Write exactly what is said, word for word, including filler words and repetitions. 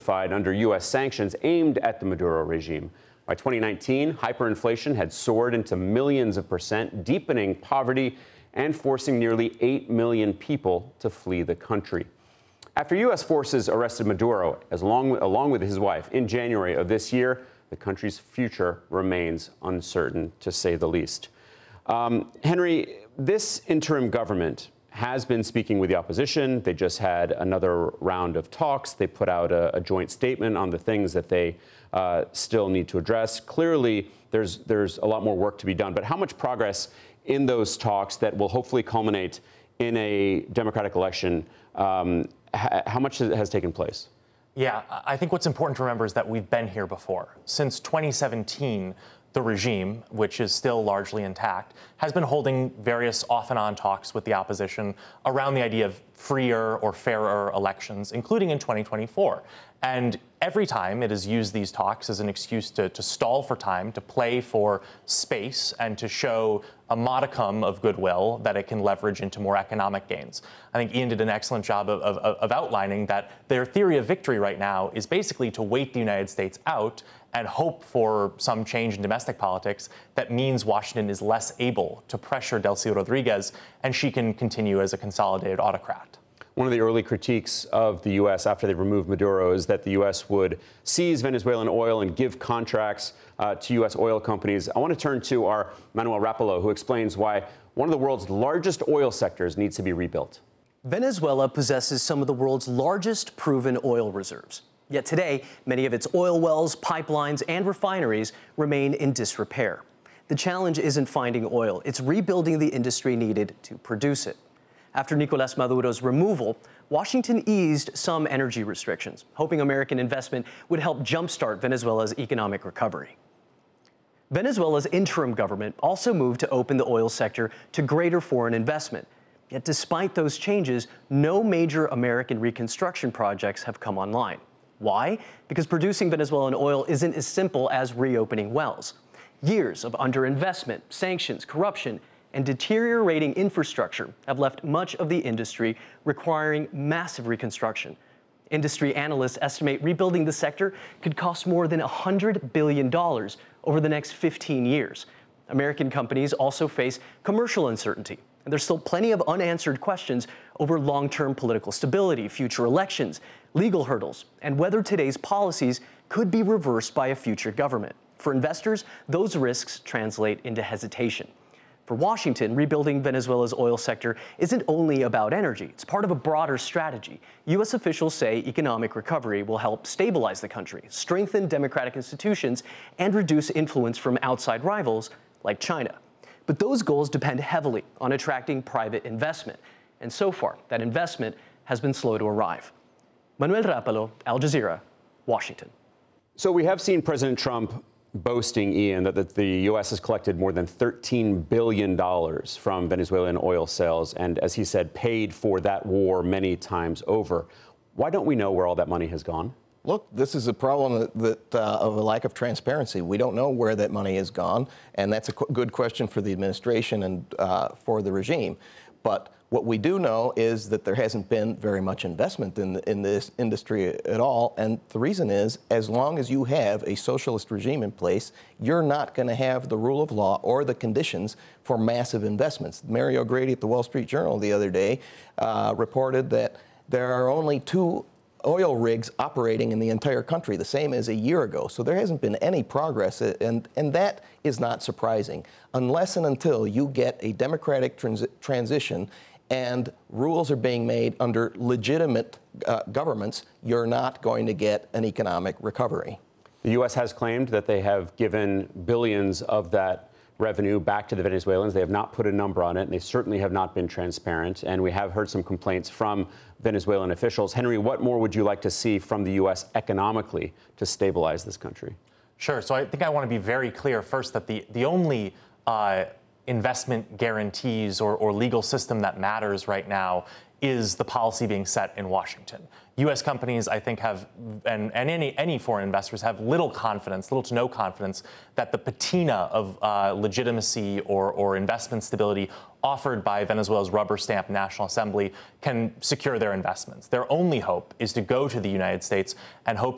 under U S sanctions aimed at the Maduro regime. By twenty nineteen, hyperinflation had soared into millions of percent, deepening poverty and forcing nearly eight million people to flee the country. After U S forces arrested Maduro, as long, along with his wife, in January of this year, the country's future remains uncertain, to say the least. Um, Henry, this interim government has been speaking with the opposition. They just had another round of talks. They put out a, a joint statement on the things that they uh, still need to address. Clearly, there's there's a lot more work to be done. But how much progress in those talks that will hopefully culminate in a democratic election, um, ha- how much has taken place? Yeah, I think what's important to remember is that we've been here before. Since twenty seventeen, the regime, which is still largely intact, has been holding various off-and-on talks with the opposition around the idea of freer or fairer elections, including in twenty twenty-four. And every time it has used these talks as an excuse to, to stall for time, to play for space, and to show a modicum of goodwill that it can leverage into more economic gains. I think Ian did an excellent job of, of, of outlining that their theory of victory right now is basically to wait the United States out and hope for some change in domestic politics that means Washington is less able to pressure Delcy Rodriguez and she can continue as a consolidated autocrat. One of the early critiques of the U S after they removed Maduro is that the U S would seize Venezuelan oil and give contracts uh, to U S oil companies. I want to turn to our Manuel Rapalo, who explains why one of the world's largest oil sectors needs to be rebuilt. Venezuela possesses some of the world's largest proven oil reserves. Yet today, many of its oil wells, pipelines, and refineries remain in disrepair. The challenge isn't finding oil, it's rebuilding the industry needed to produce it. After Nicolas Maduro's removal, Washington eased some energy restrictions, hoping American investment would help jumpstart Venezuela's economic recovery. Venezuela's interim government also moved to open the oil sector to greater foreign investment. Yet despite those changes, no major American reconstruction projects have come online. Why? Because producing Venezuelan oil isn't as simple as reopening wells. Years of underinvestment, sanctions, corruption, and deteriorating infrastructure have left much of the industry requiring massive reconstruction. Industry analysts estimate rebuilding the sector could cost more than one hundred billion dollars over the next fifteen years. American companies also face commercial uncertainty, and there's still plenty of unanswered questions over long-term political stability, future elections, legal hurdles, and whether today's policies could be reversed by a future government. For investors, those risks translate into hesitation. For Washington, rebuilding Venezuela's oil sector isn't only about energy. It's part of a broader strategy. U S officials say economic recovery will help stabilize the country, strengthen democratic institutions, and reduce influence from outside rivals like China. But those goals depend heavily on attracting private investment. And so far, that investment has been slow to arrive. Manuel Rapalo, Al Jazeera, Washington. So we have seen President Trump boasting, Ian, that, that the U S has collected more than thirteen billion dollars from Venezuelan oil sales and, as he said, paid for that war many times over. Why don't we know where all that money has gone? Look, this is a problem that, that uh, of a lack of transparency. We don't know where that money has gone, and that's a qu- good question for the administration and uh, for the regime. But what we do know is that there hasn't been very much investment in, in this industry at all. And the reason is, as long as you have a socialist regime in place, you're not going to have the rule of law or the conditions for massive investments. Mario Grady at the Wall Street Journal the other day uh, reported that there are only two oil rigs operating in the entire country, the same as a year ago. So there hasn't been any progress, and, and that is not surprising. Unless and until you get a democratic trans- transition and rules are being made under legitimate uh, governments, you're not going to get an economic recovery. The U S has claimed that they have given billions of that revenue back to the Venezuelans. They have not put a number on it, and they certainly have not been transparent. And we have heard some complaints from Venezuelan officials. Henry, what more would you like to see from the U S economically to stabilize this country? Sure. So I think I want to be very clear first that the, the only uh, investment guarantees or, or legal system that matters right now is the policy being set in Washington. U S companies, I think, have, and, and any, any foreign investors have little confidence, little to no confidence, that the patina of uh, legitimacy or, or investment stability offered by Venezuela's rubber stamp National Assembly can secure their investments. Their only hope is to go to the United States and hope